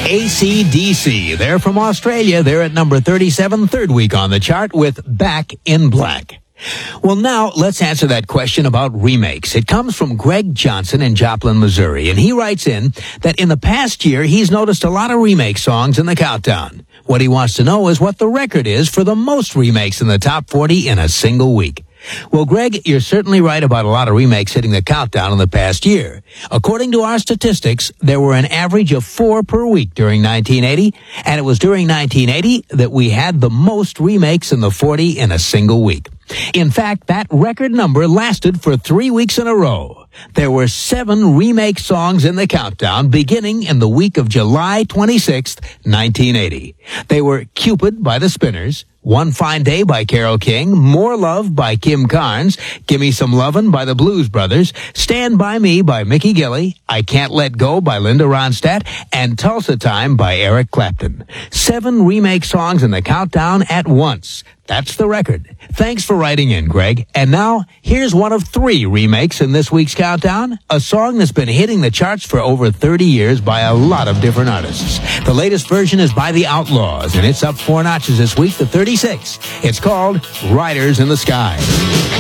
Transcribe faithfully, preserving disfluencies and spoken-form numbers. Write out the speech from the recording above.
A C D C. They're from Australia. They're at number thirty-seven, third week on the chart with Back in Black. Well, now let's answer that question about remakes. It comes from Greg Johnson in Joplin, Missouri, and he writes in that in the past year, he's noticed a lot of remake songs in the countdown. What he wants to know is what the record is for the most remakes in the top forty in a single week. Well, Greg, you're certainly right about a lot of remakes hitting the countdown in the past year. According to our statistics, there were an average of four per week during nineteen eighty, and it was during nineteen eighty that we had the most remakes in the forty in a single week. In fact, that record number lasted for three weeks in a row. There were seven remake songs in the countdown beginning in the week of July twenty-sixth, nineteen eighty. They were Cupid by the Spinners, One Fine Day by Carole King, More Love by Kim Carnes, Gimme Some Lovin' by the Blues Brothers, Stand By Me by Mickey Gilley, I Can't Let Go by Linda Ronstadt, and Tulsa Time by Eric Clapton. Seven remake songs in the countdown at once. That's the record. Thanks for writing in, Greg. And now, here's one of three remakes in this week's countdown, a song that's been hitting the charts for over thirty years by a lot of different artists. The latest version is by The Outlaws, and it's up four notches this week to thirty-six. It's called Riders in the Sky.